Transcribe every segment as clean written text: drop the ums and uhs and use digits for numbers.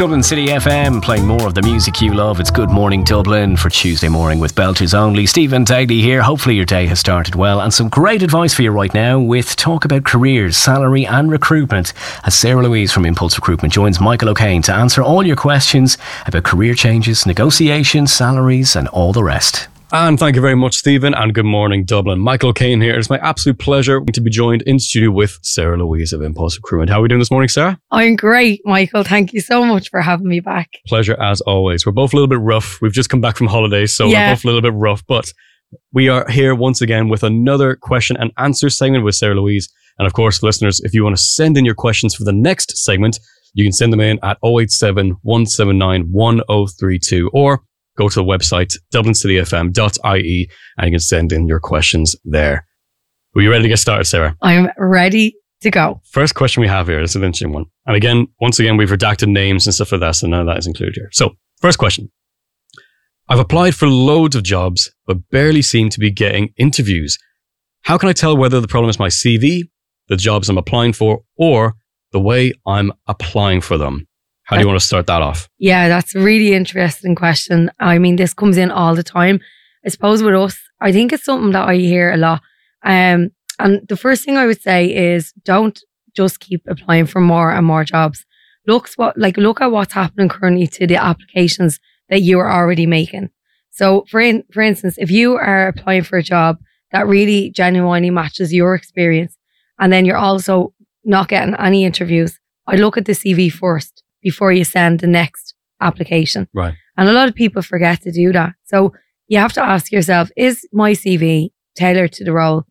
Dublin City FM, playing more of the music you love. It's Good Morning Dublin for Tuesday morning with Belters Only. Stephen Daly here. Hopefully your day has started well, and some great advice for you right now with talk about careers, salary and recruitment, as Sarah Louise from Impulse Recruitment joins Michael O'Kane to answer all your questions about career changes, negotiations, salaries and all the rest. And thank you very much, Stephen, and good morning, Dublin. Michael O'Kane here. It's my absolute pleasure to be joined in studio with Sarah Louise of Impulse Recruitment. How are we doing this morning, Sarah? I'm great, Michael. Thank you so much for having me back. Pleasure as always. We're both a little bit rough. We've just come back from holidays, so we're both a little bit rough, but we are here once again with another question and answer segment with Sarah Louise. And of course, listeners, if you want to send in your questions for the next segment, you can send them in at 087 179 1032 or go to the website dublincityfm.ie and you can send in your questions there. Are you ready to get started, Sarah? I'm ready to go. First question we have here is an interesting one. And again, once again, we've redacted names and stuff like that, so none of that is included here. So, first question. I've applied for loads of jobs, but barely seem to be getting interviews. How can I tell whether the problem is my CV, the jobs I'm applying for, or the way I'm applying for them? How do you want to start that off? Yeah, that's a really interesting question. I mean, this comes in all the time. I suppose with us, I think it's something that I hear a lot. And the first thing I would say is don't just keep applying for more and more jobs. Look at what's happening currently to the applications that you are already making. So for instance, if you are applying for a job that really genuinely matches your experience, and then you're also not getting any interviews, I look at the CV first before you send the next application. Right. And a lot of people forget to do that. So you have to ask yourself, is my CV tailored to the role?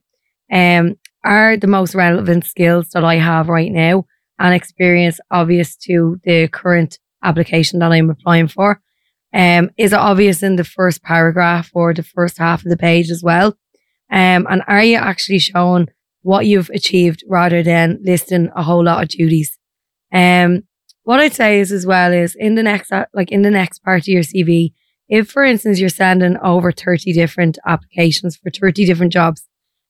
Are the most relevant skills that I have right now and experience obvious to the current application that I'm applying for? Is it obvious in the first paragraph or the first half of the page as well? And are you actually showing what you've achieved rather than listing a whole lot of duties? What I'd say is as well is in the next part of your CV, if for instance you're sending over 30 different applications for 30 different jobs,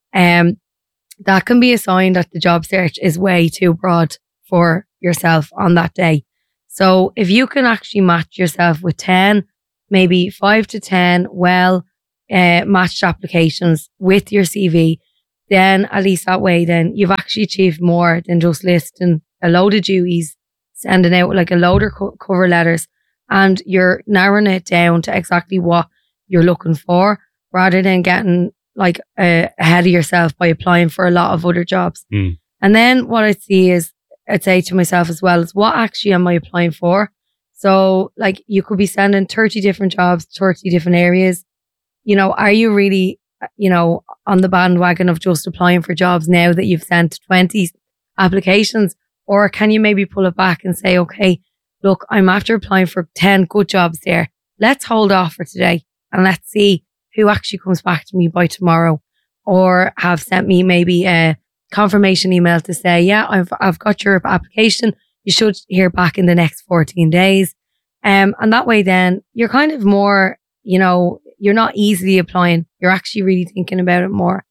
that can be a sign that the job search is way too broad for yourself on that day. So if you can actually match yourself with 10, maybe 5 to 10 matched applications with your CV, then at least that way then you've actually achieved more than just listing a load of duties, sending out like a load of cover letters, and you're narrowing it down to exactly what you're looking for rather than getting like ahead of yourself by applying for a lot of other jobs. And then what I'd say to myself as well is what actually am I applying for? So like you could be sending 30 different jobs, 30 different areas. You know, are you really, on the bandwagon of just applying for jobs now that you've sent 20 applications? Or can you maybe pull it back and say, okay, look, I'm after applying for 10 good jobs there. Let's hold off for today and let's see who actually comes back to me by tomorrow, or have sent me maybe a confirmation email to say, yeah, I've got your application. You should hear back in the next 14 days. And that way then you're kind of more, you're not easily applying. You're actually really thinking about it more.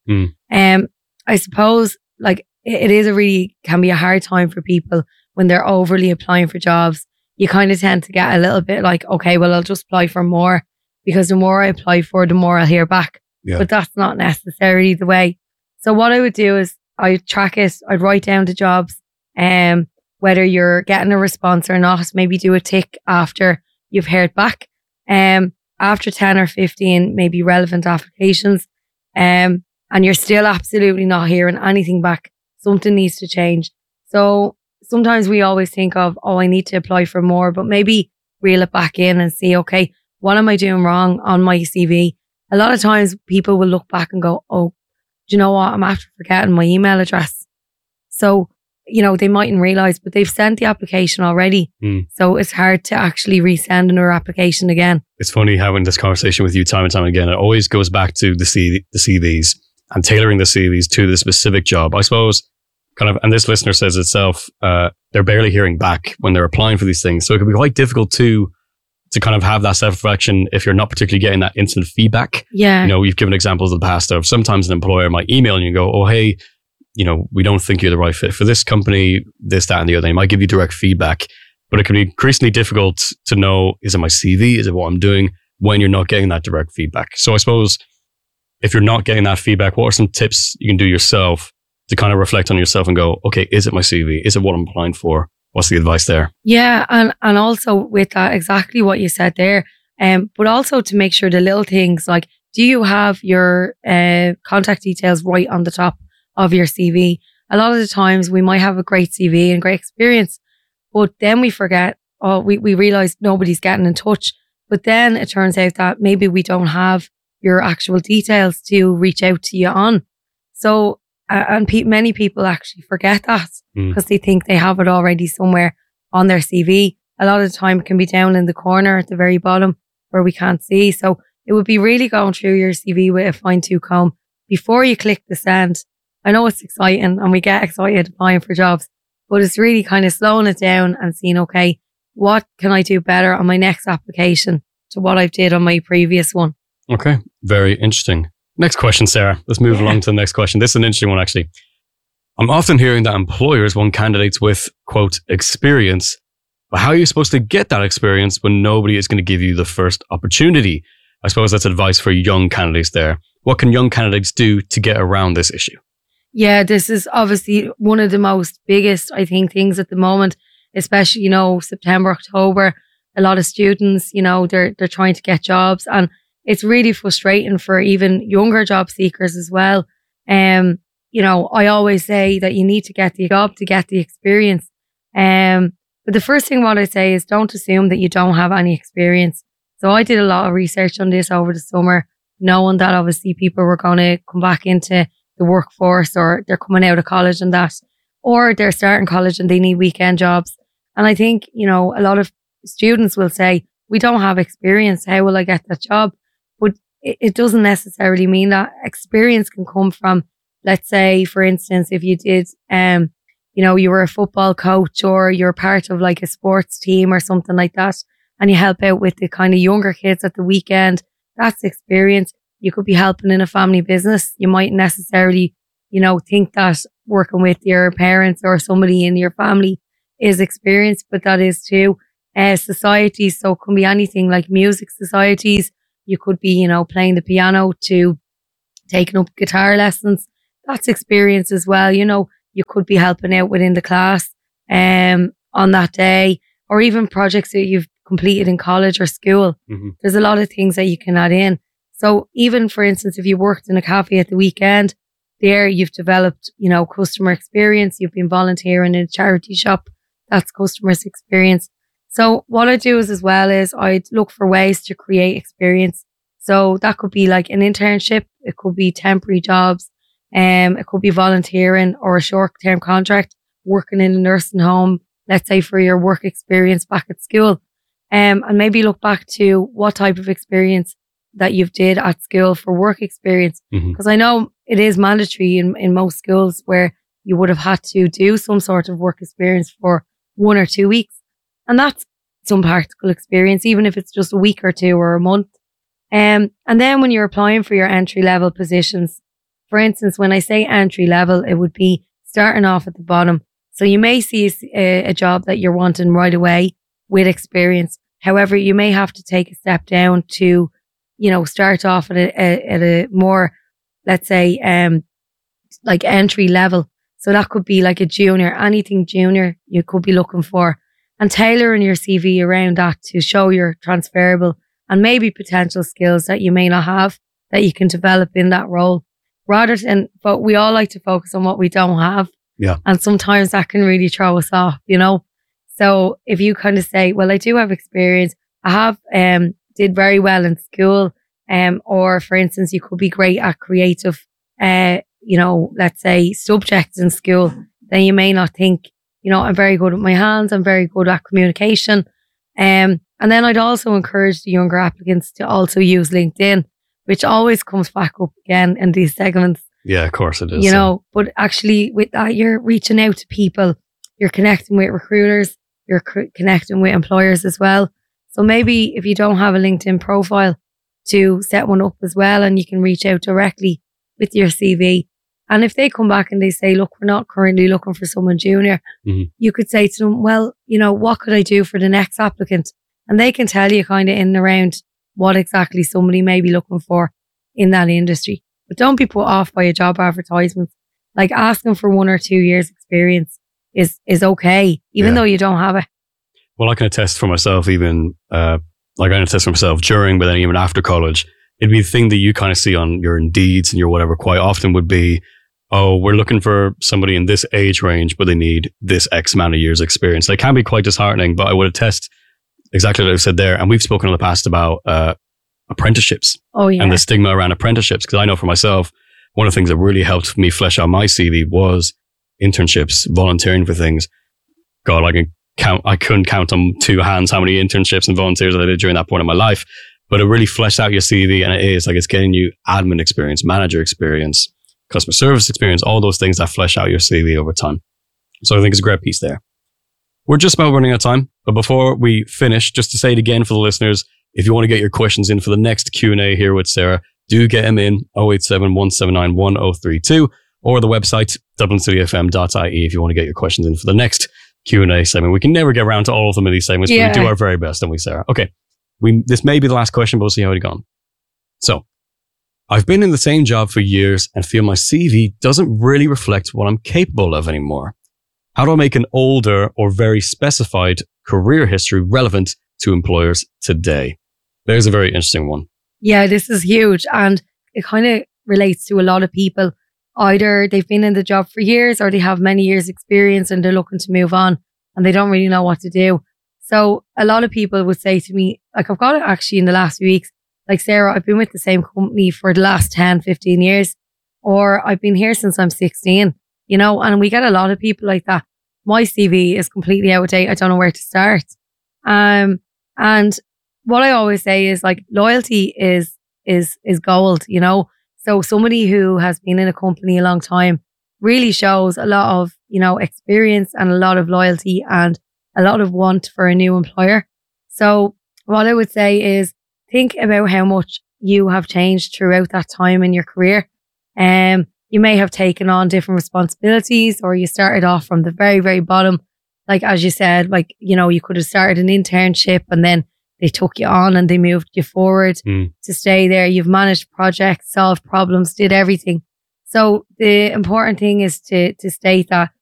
I suppose like it can be a hard time for people when they're overly applying for jobs. You kind of tend to get a little bit like, okay, well, I'll just apply for more because the more I apply for, the more I'll hear back. Yeah. But that's not necessarily the way. So what I would do is I'd track it. I'd write down the jobs, whether you're getting a response or not. Maybe do a tick after you've heard back. After 10 or 15, maybe relevant applications, and you're still absolutely not hearing anything back, something needs to change. So sometimes we always think of, I need to apply for more, but maybe reel it back in and see, okay, what am I doing wrong on my CV? A lot of times people will look back and go, do you know what? I'm after forgetting my email address. So, they mightn't realize, but they've sent the application already. So it's hard to actually resend another application again. It's funny having this conversation with you time and time again. It always goes back to the CVs and tailoring the CVs to the specific job. I suppose and this listener says itself, they're barely hearing back when they're applying for these things. So it can be quite difficult to kind of have that self-reflection if you're not particularly getting that instant feedback. Yeah. You've given examples in the past of sometimes an employer might email you and go, oh, hey, we don't think you're the right fit for this company, this, that, and the other. They might give you direct feedback. but it can be increasingly difficult to know, is it my CV? Is it what I'm doing, when you're not getting that direct feedback? So I suppose if you're not getting that feedback, what are some tips you can do yourself to kind of reflect on yourself and go, okay, is it my CV? Is it what I'm applying for? What's the advice there? Yeah, and also with that, exactly what you said there, but also to make sure the little things like, do you have your contact details right on the top of your CV? A lot of the times we might have a great CV and great experience, but then we forget, we realize nobody's getting in touch. But then it turns out that maybe we don't have your actual details to reach out to you on. So, many people actually forget that because they think they have it already somewhere on their CV. A lot of the time it can be down in the corner at the very bottom where we can't see. So it would be really going through your CV with a fine-tooth comb before you click the send. I know it's exciting and we get excited applying for jobs, but it's really kind of slowing it down and seeing, okay, what can I do better on my next application to what I did on my previous one? Okay, very interesting. Next question, Sarah. Let's move along to the next question. This is an interesting one, actually. I'm often hearing that employers want candidates with, quote, experience. But how are you supposed to get that experience when nobody is going to give you the first opportunity? I suppose that's advice for young candidates there. What can young candidates do to get around this issue? Yeah, this is obviously one of the most biggest, I think, things at the moment, especially, September, October. A lot of students, they're trying to get jobs, and it's really frustrating for even younger job seekers as well. I always say that you need to get the job to get the experience. But the first thing what I say is don't assume that you don't have any experience. So I did a lot of research on this over the summer, knowing that obviously people were going to come back into the workforce, or they're coming out of college and that, or they're starting college and they need weekend jobs. And I think, a lot of students will say, we don't have experience. How will I get that job? But it doesn't necessarily mean that. Experience can come from, let's say, for instance, if you did, you were a football coach or you're part of like a sports team or something like that, and you help out with the kind of younger kids at the weekend, that's experience. You could be helping in a family business. You might necessarily, think that working with your parents or somebody in your family is experience, but that is too. Societies, so it can be anything like music societies. You could be, playing the piano to taking up guitar lessons. That's experience as well. You could be helping out within the class on that day, or even projects that you've completed in college or school. Mm-hmm. There's a lot of things that you can add in. So even, for instance, if you worked in a cafe at the weekend, there you've developed, customer experience. You've been volunteering in a charity shop. That's customer's experience. So what I do is I'd look for ways to create experience. So that could be like an internship. It could be temporary jobs. It could be volunteering or a short-term contract, working in a nursing home, let's say for your work experience back at school. And maybe look back to what type of experience that you've did at school for work experience. Because I know it is mandatory in most schools where you would have had to do some sort of work experience for 1 or 2 weeks. And that's some practical experience, even if it's just a week or two or a month. And then when you're applying for your entry level positions, for instance, when I say entry level, it would be starting off at the bottom. So you may see a job that you're wanting right away with experience. However, you may have to take a step down to, start off at a more, let's say, like entry level. So that could be like a junior, anything junior you could be looking for, and tailoring your CV around that to show your transferable and maybe potential skills that you may not have that you can develop in that role. But we all like to focus on what we don't have. Yeah. And sometimes that can really throw us off, So if you kind of say, well, I do have experience. I have, did very well in school. Or for instance, you could be great at creative, let's say subjects in school. Then you may not think, I'm very good with my hands. I'm very good at communication. And then I'd also encourage the younger applicants to also use LinkedIn, which always comes back up again in these segments. Yeah, of course it is. But actually with that, you're reaching out to people, you're connecting with recruiters, you're connecting with employers as well. So maybe if you don't have a LinkedIn profile, to set one up as well, and you can reach out directly with your CV And if they come back and they say, look, we're not currently looking for someone junior, you could say to them, well, what could I do for the next applicant? And they can tell you kind of in and around what exactly somebody may be looking for in that industry. But don't be put off by a job advertisement. Like asking for 1 or 2 years experience is okay, even though you don't have it. Well, I can attest for myself, even I can attest for myself during, but then even after college, it'd be the thing that you kind of see on your Indeeds and your whatever quite often would be, oh, we're looking for somebody in this age range, but they need this X amount of years experience. They can be quite disheartening, but I would attest exactly what I've said there. And we've spoken in the past about apprenticeships and the stigma around apprenticeships. Because I know for myself, one of the things that really helped me flesh out my CV was internships, volunteering for things. God, I couldn't count on 2 hands how many internships and volunteers I did during that point in my life. But it really fleshed out your CV, and it's getting you admin experience, manager experience, customer service experience, all those things that flesh out your CV over time. So I think it's a great piece there. We're just about running out of time, but before we finish, just to say it again for the listeners, if you want to get your questions in for the next Q&A here with Sarah, do get them in 087 179 1032 or the website dublincityfm.ie if you want to get your questions in for the next Q&A segment. We can never get around to all of them in these segments, but we do our very best, don't we, Sarah? Okay. This may be the last question, but we'll see how it's gone. So, I've been in the same job for years and feel my CV doesn't really reflect what I'm capable of anymore. How do I make an older or very specified career history relevant to employers today? There's a very interesting one. Yeah, this is huge. And it kind of relates to a lot of people. Either they've been in the job for years or they have many years experience and they're looking to move on and they don't really know what to do. So a lot of people would say to me, I've got it actually in the last few weeks, Sarah, I've been with the same company for the last 10, 15 years, or I've been here since I'm 16, and we get a lot of people like that. My CV is completely out of date. I don't know where to start. And what I always say is loyalty is gold, So somebody who has been in a company a long time really shows a lot of, experience and a lot of loyalty and a lot of want for a new employer. So what I would say is think about how much you have changed throughout that time in your career. You may have taken on different responsibilities or you started off from the very, very bottom. As you said, you could have started an internship and then they took you on and they moved you forward to stay there. You've managed projects, solved problems, did everything. So the important thing is to state that,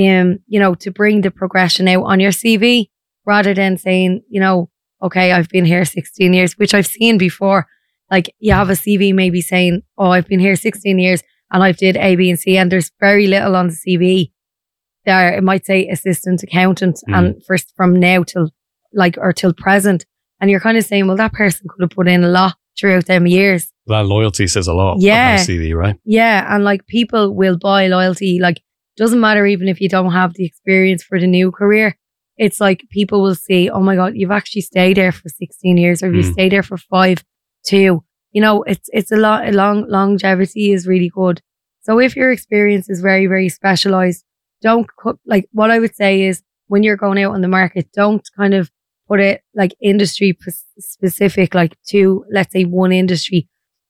to bring the progression out on your CV rather than saying, okay, I've been here 16 years, which I've seen before. You have a CV maybe saying, oh, I've been here 16 years and I've did A, B and C, and there's very little on the CV. There, it might say assistant accountant and first from now till till present. And you're kind of saying, well, that person could have put in a lot throughout them years. That loyalty says a lot on the CV, right? Yeah. And people will buy loyalty. Doesn't matter even if you don't have the experience for the new career. It's people will say, oh my God, you've actually stayed there for 16 years or you stayed there for 5 too. It's a lot, longevity is really good. So if your experience is very, very specialized, don't what I would say is when you're going out on the market, don't kind of put it industry specific, to, let's say, one industry.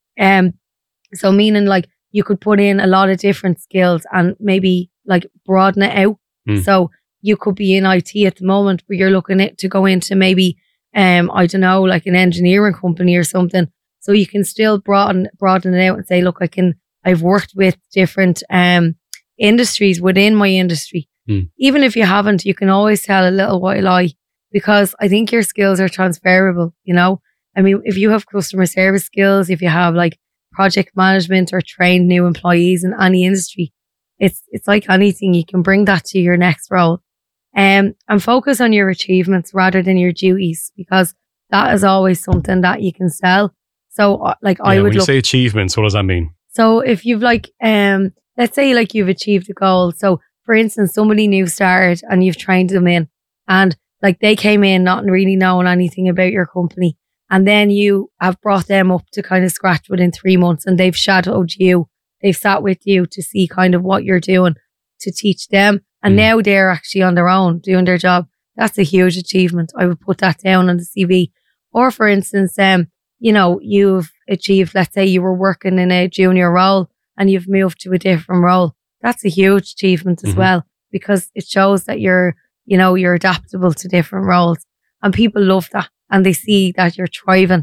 So meaning you could put in a lot of different skills and maybe broaden it out. So you could be in IT at the moment, but you're looking to go into maybe, I don't know, an engineering company or something. So you can still broaden it out and say, look, I've worked with different, industries within my industry. Even if you haven't, you can always tell a little white lie because I think your skills are transferable, I mean, if you have customer service skills, if you have project management or trained new employees in any industry, it's like anything, you can bring that to your next role. And focus on your achievements rather than your duties because that is always something that you can sell. So I would when you say achievements, what does that mean? So if you've let's say you've achieved a goal. So for instance, somebody new started and you've trained them in and they came in not really knowing anything about your company. And then you have brought them up to kind of scratch within 3 months and they've shadowed you. They've sat with you to see kind of what you're doing to teach them. And now they're actually on their own doing their job. That's a huge achievement. I would put that down on the CV. Or for instance, you've achieved, let's say you were working in a junior role and you've moved to a different role. That's a huge achievement as well, because it shows that you're adaptable to different roles, and people love that and they see that you're thriving.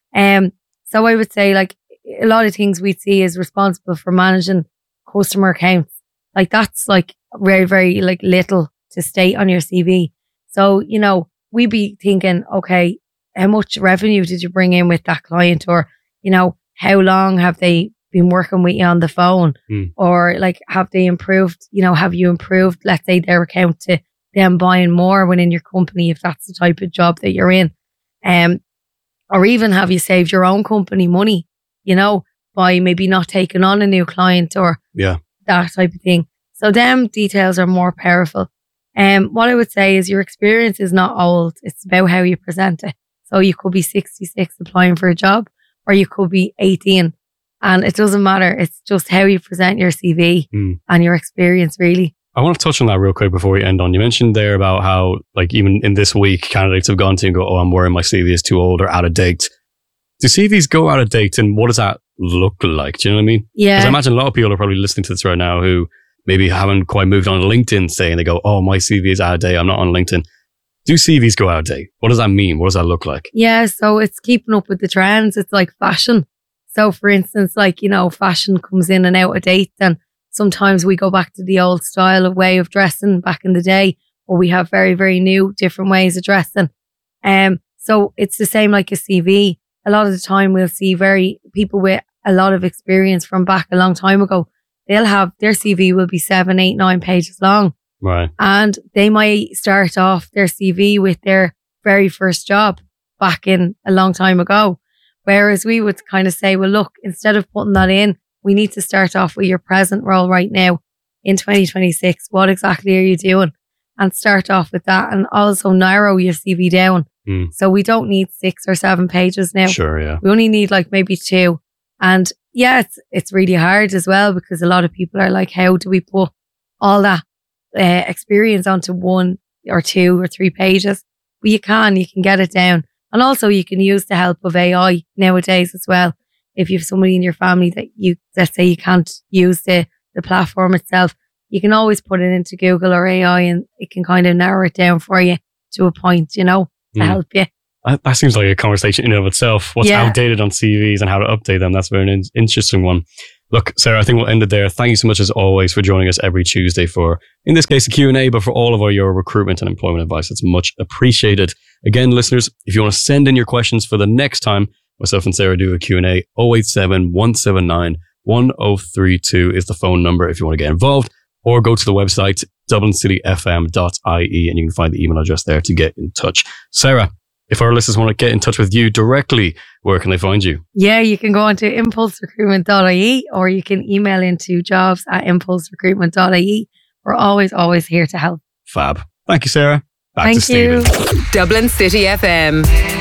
So I would say like a lot of things we'd see is responsible for managing customer accounts. Like that's like very, very like little to state on your CV. So, we'd be thinking, okay, how much revenue did you bring in with that client? Or, how long have they been working with you on the phone? Or like, have they improved, have you improved, let's say, their account to them buying more within your company, if that's the type of job that you're in? Or even have you saved your own company money, by maybe not taking on a new client or that type of thing. So them details are more powerful. What I would say is your experience is not old. It's about how you present it. So you could be 66 applying for a job, or you could be 18, and it doesn't matter. It's just how you present your CV and your experience, really. I want to touch on that real quick before we end on. You mentioned there about how, like, even in this week, candidates have gone to and go, oh, I'm worried my CV is too old or out of date. Do CVs go out of date, and what does that look like? Do you know what I mean? Yeah. Because I imagine a lot of people are probably listening to this right now who maybe haven't quite moved on to LinkedIn, saying they go, oh, my CV is out of date, I'm not on LinkedIn. Do CVs go out of date? What does that mean? What does that look like? Yeah, so it's keeping up with the trends. It's like fashion. So for instance, like, fashion comes in and out of date, and sometimes we go back to the old style of way of dressing back in the day, or we have very, very new, different ways of dressing. So it's the same like a CV. A lot of the time we'll see people with a lot of experience from back a long time ago. They'll have their CV will be 7, 8, 9 pages long. Right. And they might start off their CV with their very first job back in a long time ago. Whereas we would kind of say, well, look, instead of putting that in, we need to start off with your present role right now in 2026. What exactly are you doing? And start off with that, and also narrow your CV down. So we don't need 6 or 7 pages now. Sure, yeah. We only need like maybe 2. And yeah, it's really hard as well, because a lot of people are like, how do we put all that experience onto 1 or 2 or 3 pages? But you can get it down. And also you can use the help of AI nowadays as well. If you have somebody in your family that let's say you can't use the platform itself, you can always put it into Google or AI, and it can kind of narrow it down for you to a point, to help you. That seems like a conversation in and of itself. What's outdated on CVs and how to update them. That's a very interesting one. Look, Sarah, I think we'll end it there. Thank you so much as always for joining us every Tuesday for, in this case, a Q&A, but for all of your recruitment and employment advice. It's much appreciated. Again, listeners, if you want to send in your questions for the next time myself and Sarah do a Q&A, 087 179 1032 is the phone number if you want to get involved, or go to the website dublincityfm.ie and you can find the email address there to get in touch. Sarah, if our listeners want to get in touch with you directly, where can they find you? Yeah, you can go on to impulserecruitment.ie, or you can email into jobs@impulserecruitment.ie. We're always here to help. Fab. Thank you, Sarah. Back to Stephen. Dublin City FM.